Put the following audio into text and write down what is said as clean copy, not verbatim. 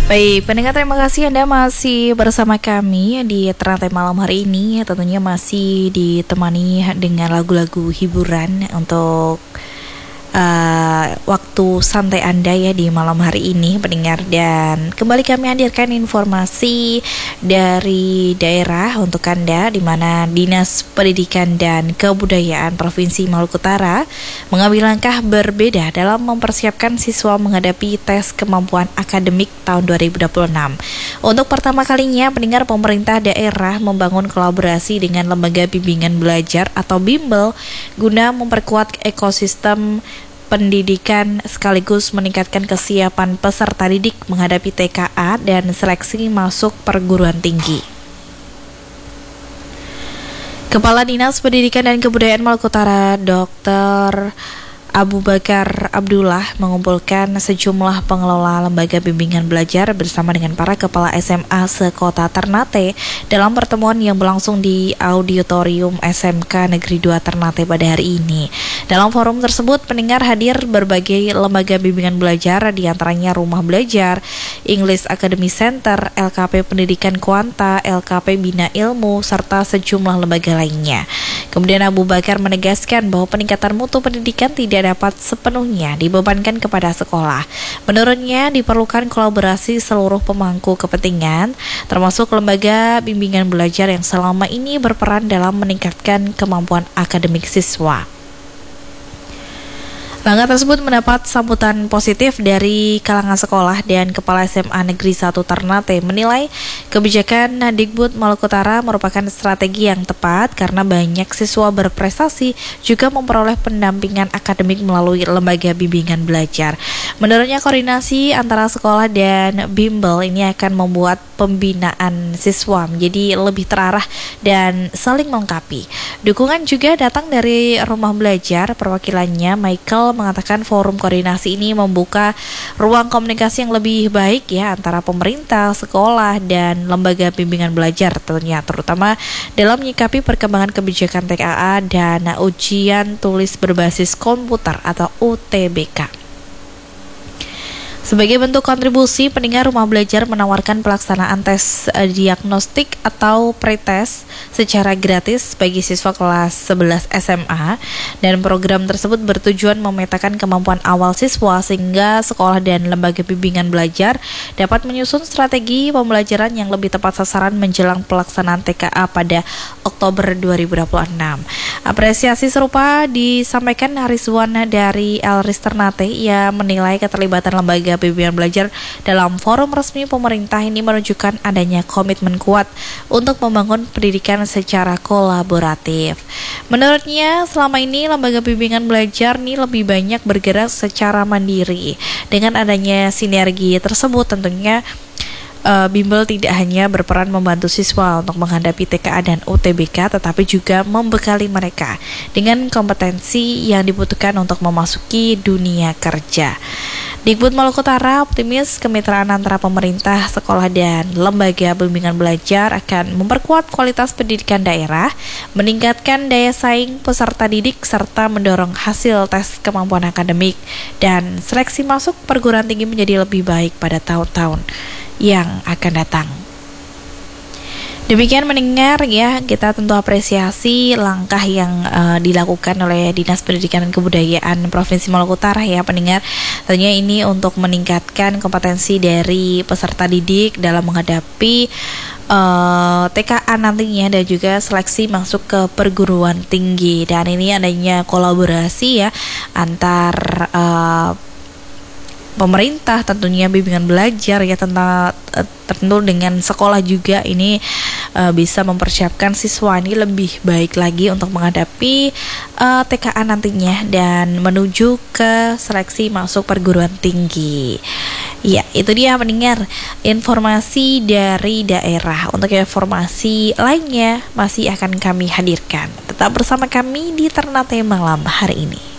Baik, pendengar, terima kasih Anda masih bersama kami di Ternate Malam hari ini. Tentunya masih ditemani dengan lagu-lagu hiburan untuk waktu santai Anda ya di malam hari ini, pendengar. Dan kembali kami hadirkan informasi dari daerah untuk Anda, di mana Dinas Pendidikan dan Kebudayaan Provinsi Maluku Utara mengambil langkah berbeda dalam mempersiapkan siswa menghadapi tes kemampuan akademik tahun 2026. Untuk pertama kalinya, pendengar, pemerintah daerah membangun kolaborasi dengan Lembaga Bimbingan Belajar atau Bimbel guna memperkuat ekosistem pendidikan sekaligus meningkatkan kesiapan peserta didik menghadapi TKA dan seleksi masuk perguruan tinggi. Kepala Dinas Pendidikan dan Kebudayaan Maluku Utara, Dr. Abu Bakar Abdullah, mengumpulkan sejumlah pengelola lembaga bimbingan belajar bersama dengan para kepala SMA sekota Ternate dalam pertemuan yang berlangsung di Auditorium SMK Negeri 2 Ternate pada hari ini. Dalam forum tersebut, pendengar, hadir berbagai lembaga bimbingan belajar, diantaranya Rumah Belajar, English Academy Center, LKP Pendidikan Kuanta, LKP Bina Ilmu, serta sejumlah lembaga lainnya. Kemudian Abu Bakar menegaskan bahwa peningkatan mutu pendidikan tidak dapat sepenuhnya dibebankan kepada sekolah. Menurutnya, diperlukan kolaborasi seluruh pemangku kepentingan, termasuk lembaga bimbingan belajar yang selama ini berperan dalam meningkatkan kemampuan akademik siswa. Langkah tersebut mendapat sambutan positif dari kalangan sekolah, dan Kepala SMA Negeri 1 Ternate menilai kebijakan Dikbud Maluku Utara merupakan strategi yang tepat karena banyak siswa berprestasi juga memperoleh pendampingan akademik melalui lembaga bimbingan belajar. Menurutnya, koordinasi antara sekolah dan bimbel ini akan membuat pembinaan siswa menjadi lebih terarah dan saling melengkapi. Dukungan juga datang dari Rumah Belajar. Perwakilannya, Michael, mengatakan forum koordinasi ini membuka ruang komunikasi yang lebih baik ya antara pemerintah, sekolah, dan lembaga bimbingan belajar tentunya, terutama dalam menyikapi perkembangan kebijakan TKA dan ujian tulis berbasis komputer atau UTBK. Sebagai bentuk kontribusi, pendengar, Rumah Belajar menawarkan pelaksanaan tes diagnostik atau pretest secara gratis bagi siswa kelas 11 SMA, dan program tersebut bertujuan memetakan kemampuan awal siswa sehingga sekolah dan lembaga bimbingan belajar dapat menyusun strategi pembelajaran yang lebih tepat sasaran menjelang pelaksanaan TKA pada Oktober 2026. Apresiasi serupa disampaikan Hariswan dari Elris Ternate. Ia menilai keterlibatan lembaga bimbingan belajar dalam forum resmi pemerintah ini menunjukkan adanya komitmen kuat untuk membangun pendidikan secara kolaboratif. Menurutnya, selama ini lembaga bimbingan belajar ini lebih banyak bergerak secara mandiri. Dengan adanya sinergi tersebut, tentunya Bimbel tidak hanya berperan membantu siswa untuk menghadapi TKA dan UTBK, tetapi juga membekali mereka dengan kompetensi yang dibutuhkan untuk memasuki dunia kerja. Dikbud Maluku Utara optimis kemitraan antara pemerintah, sekolah, dan lembaga bimbingan belajar akan memperkuat kualitas pendidikan daerah, meningkatkan daya saing peserta didik, serta mendorong hasil tes kemampuan akademik dan seleksi masuk perguruan tinggi menjadi lebih baik pada tahun-tahun yang akan datang. Demikian mendengar ya, kita tentu apresiasi langkah yang dilakukan oleh Dinas Pendidikan dan Kebudayaan Provinsi Maluku Utara ya, pendengar. Tentunya ini untuk meningkatkan kompetensi dari peserta didik dalam menghadapi TKA nantinya dan juga seleksi masuk ke perguruan tinggi. Dan ini adanya kolaborasi ya antar pemerintah, tentunya bimbingan belajar ya, tentu dengan sekolah juga, ini bisa mempersiapkan siswa ini lebih baik lagi untuk menghadapi TKA nantinya dan menuju ke seleksi masuk perguruan tinggi. Ya, itu dia pendengar informasi dari daerah. Untuk informasi lainnya masih akan kami hadirkan. Tetap bersama kami di Ternate Malam hari ini.